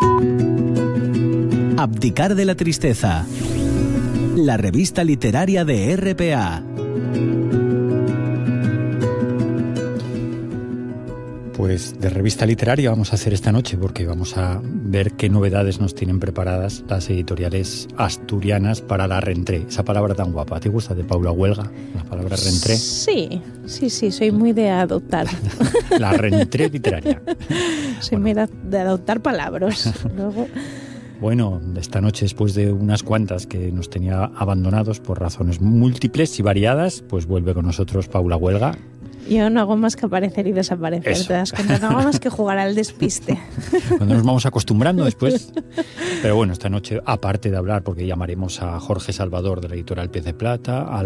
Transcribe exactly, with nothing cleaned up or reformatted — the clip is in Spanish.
Abdicar de la tristeza. La revista literaria de R P A. Pues de revista literaria vamos a hacer esta noche, porque vamos a ver qué novedades nos tienen preparadas las editoriales asturianas para la rentré. Esa palabra tan guapa, ¿te gusta, de Paula Huelga, la palabra rentré? Sí, sí, sí, soy muy de adoptar. La rentré literaria. Soy Bueno. muy de, de adoptar palabras. Luego... Bueno, esta noche, después de unas cuantas que nos tenía abandonados por razones múltiples y variadas, pues vuelve con nosotros Paula Huelga. Yo no hago más que aparecer y desaparecer, Eso. te das cuenta, no hago más que jugar al despiste. Cuando nos vamos acostumbrando después. Pero bueno, esta noche, aparte de hablar, porque llamaremos a Jorge Salvador de la editorial Pez de Plata, a